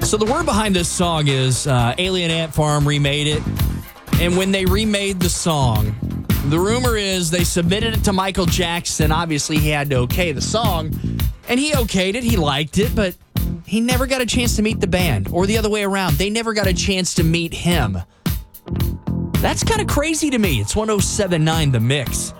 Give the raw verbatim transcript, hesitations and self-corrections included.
So the word behind this song is uh, Alien Ant Farm remade it. And when they remade the song, the rumor is they submitted it to Michael Jackson. Obviously, he had to okay the song. And he okayed it. He liked it. But he never got a chance to meet the band. Or the other way around. They never got a chance to meet him. That's kind of crazy to me. It's one oh seven point nine The Mix.